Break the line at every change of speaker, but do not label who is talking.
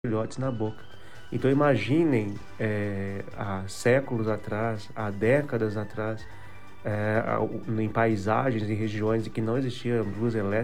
filhotes na boca. Então imaginem, há séculos atrás, há décadas atrás, em paisagens, em regiões em que não existia luz elétrica,